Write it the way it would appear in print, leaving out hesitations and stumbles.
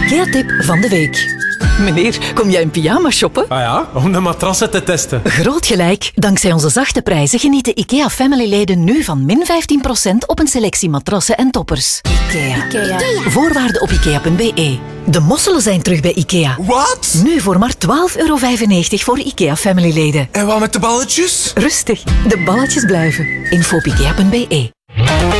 IKEA-tip van de week. Meneer, kom jij in pyjama shoppen? Ah ja, om de matrassen te testen. Groot gelijk. Dankzij onze zachte prijzen genieten IKEA-family-leden nu van min 15% op een selectie matrassen en toppers. IKEA. Voorwaarden op IKEA.be. De mosselen zijn terug bij IKEA. Wat? Nu voor maar €12,95 voor IKEA-family-leden. En wat met de balletjes? Rustig, de balletjes blijven. Info op IKEA.be.